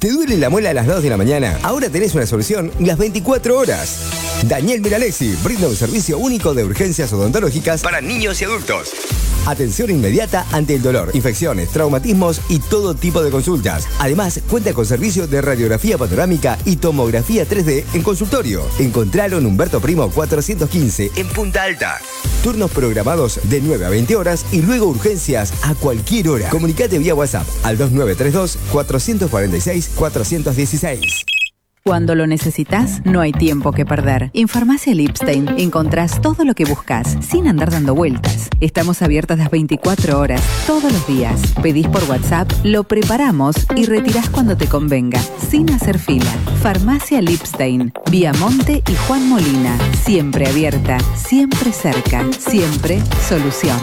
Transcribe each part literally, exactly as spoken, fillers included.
¿Te duele la muela a las dos de la mañana? Ahora tenés una solución las veinticuatro horas. Daniel Miralexi brinda un servicio único de urgencias odontológicas para niños y adultos. Atención inmediata ante el dolor, infecciones, traumatismos y todo tipo de consultas. Además, cuenta con servicio de radiografía panorámica y tomografía tres D en consultorio. Encontralo en Humberto Primo cuatrocientos quince en Punta Alta. Turnos programados de nueve a veinte horas y luego urgencias a cualquier hora. Comunicate vía WhatsApp al dos nueve tres dos, cuatro cuatro seis, cuatro uno seis. Cuando lo necesitas, no hay tiempo que perder. En Farmacia Lipstein encontrás todo lo que buscas, sin andar dando vueltas. Estamos abiertas las veinticuatro horas, todos los días. Pedís por WhatsApp, lo preparamos y retirás cuando te convenga, sin hacer fila. Farmacia Lipstein, Viamonte y Juan Molina. Siempre abierta, siempre cerca, siempre solución.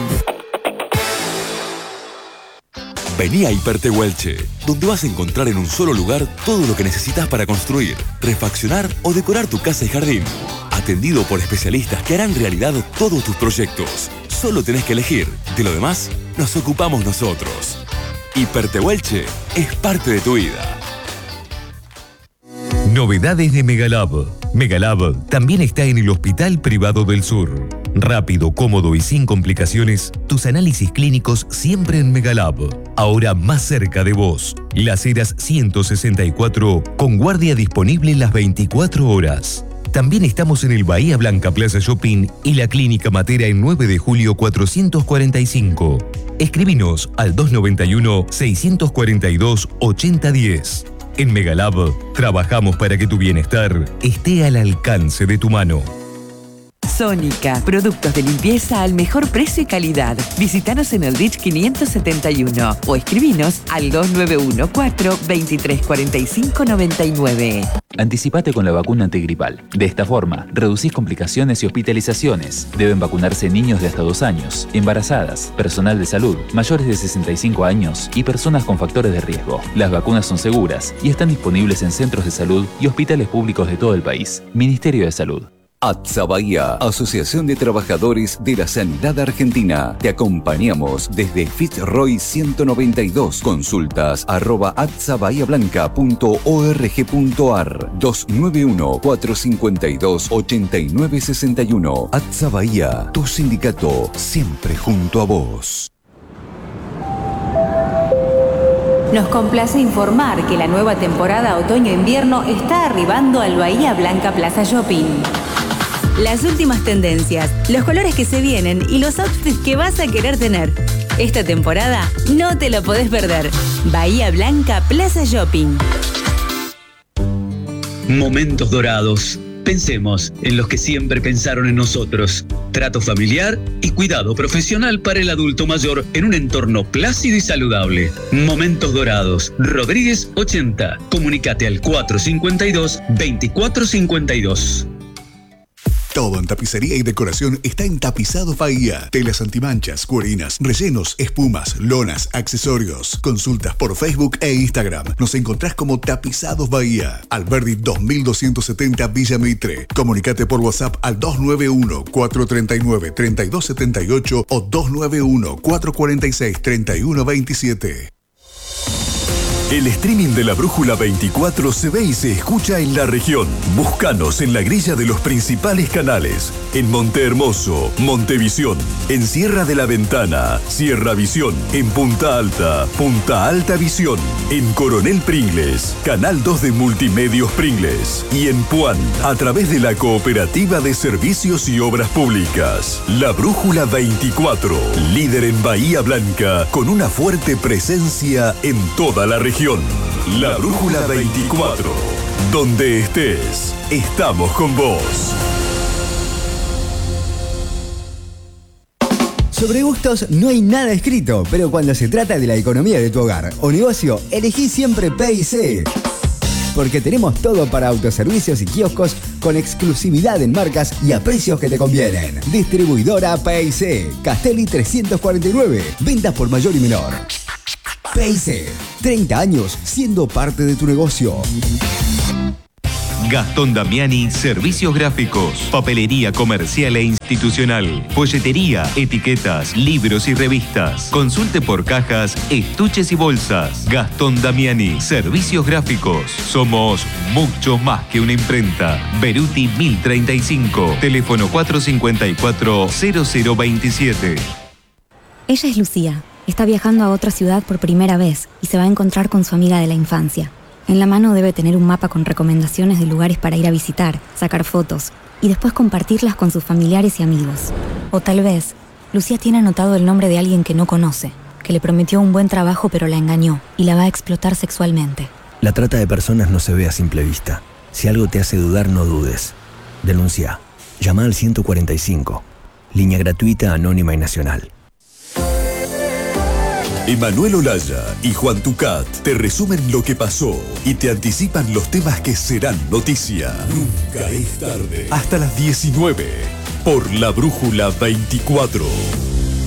Vení a Hipertehuelche, donde vas a encontrar en un solo lugar todo lo que necesitas para construir, refaccionar o decorar tu casa y jardín. Atendido por especialistas que harán realidad todos tus proyectos. Solo tenés que elegir. De lo demás, nos ocupamos nosotros. Hipertehuelche es parte de tu vida. Novedades de Megalab. Megalab también está en el Hospital Privado del Sur. Rápido, cómodo y sin complicaciones, tus análisis clínicos siempre en Megalab. Ahora más cerca de vos. Las Heras ciento sesenta y cuatro, con guardia disponible las veinticuatro horas. También estamos en el Bahía Blanca Plaza Shopping y la Clínica Matera en nueve de julio cuatrocientos cuarenta y cinco. Escribinos al dos nueve uno, seis cuatro dos, ocho cero uno cero. En Megalab trabajamos para que tu bienestar esté al alcance de tu mano. Sónica, productos de limpieza al mejor precio y calidad. Visítanos en el Rich quinientos setenta y uno o escribinos al dos nueve uno cuatro, veintitrés cuarenta y cinco noventa y nueve. Anticipate con la vacuna antigripal. De esta forma, reducís complicaciones y hospitalizaciones. Deben vacunarse niños de hasta dos años, embarazadas, personal de salud, mayores de sesenta y cinco años y personas con factores de riesgo. Las vacunas son seguras y están disponibles en centros de salud y hospitales públicos de todo el país. Ministerio de Salud. ATSA Bahía, Asociación de Trabajadores de la Sanidad Argentina. Te acompañamos desde Fitzroy ciento noventa y dos. Consultas arroba atsa bahía blanca punto org punto ar. dos nueve uno, cuatro cinco dos, ocho nueve seis uno. ATSA Bahía, tu sindicato siempre junto a vos. Nos complace informar que la nueva temporada otoño-invierno está arribando al Bahía Blanca Plaza Shopping. Las últimas tendencias, los colores que se vienen y los outfits que vas a querer tener. Esta temporada no te lo podés perder. Bahía Blanca Plaza Shopping. Momentos dorados. Pensemos en los que siempre pensaron en nosotros. Trato familiar y cuidado profesional para el adulto mayor en un entorno plácido y saludable. Momentos Dorados. Rodríguez ochenta. Comunicate al cuatro cinco dos, veinticuatro cincuenta y dos. Todo en tapicería y decoración está en Tapizados Bahía. Telas antimanchas, cuerinas, rellenos, espumas, lonas, accesorios. Consultas por Facebook e Instagram. Nos encontrás como Tapizados Bahía. Alberdi dos mil doscientos setenta Villa Mitre. Comunicate por WhatsApp al dos nueve uno, cuatro tres nueve, tres dos siete ocho o dos nueve uno, cuatro cuatro seis, tres uno dos siete. El streaming de La Brújula veinticuatro se ve y se escucha en la región. Búscanos en la grilla de los principales canales. En Monte Hermoso, Montevisión. En Sierra de la Ventana, Sierra Visión. En Punta Alta, Punta Alta Visión. En Coronel Pringles, Canal dos de Multimedios Pringles. Y en Puan, a través de la Cooperativa de Servicios y Obras Públicas. La Brújula veinticuatro, líder en Bahía Blanca, con una fuerte presencia en toda la región. La Brújula veinticuatro. Donde estés, estamos con vos. Sobre gustos no hay nada escrito, pero cuando se trata de la economía de tu hogar o negocio, elegí siempre P y C. Porque tenemos todo para autoservicios y kioscos con exclusividad en marcas y a precios que te convienen. Distribuidora P y C, Castelli trescientos cuarenta y nueve. Ventas por mayor y menor. P y C, treinta años siendo parte de tu negocio. Gastón Damiani, Servicios Gráficos, Papelería Comercial e Institucional, Folletería, Etiquetas, Libros y Revistas. Consulte por cajas, estuches y bolsas. Gastón Damiani, Servicios Gráficos. Somos mucho más que una imprenta. Beruti mil treinta y cinco, teléfono cuatro cinco cuatro, cero cero veintisiete. Ella es Lucía. Está viajando a otra ciudad por primera vez y se va a encontrar con su amiga de la infancia. En la mano debe tener un mapa con recomendaciones de lugares para ir a visitar, sacar fotos y después compartirlas con sus familiares y amigos. O tal vez, Lucía tiene anotado el nombre de alguien que no conoce, que le prometió un buen trabajo pero la engañó y la va a explotar sexualmente. La trata de personas no se ve a simple vista. Si algo te hace dudar, no dudes. Denuncia. Llama al ciento cuarenta y cinco. Línea gratuita, anónima y nacional. Emanuel Olaya y Juan Tucat te resumen lo que pasó y te anticipan los temas que serán noticia. Nunca es tarde. Hasta las diecinueve por La Brújula veinticuatro.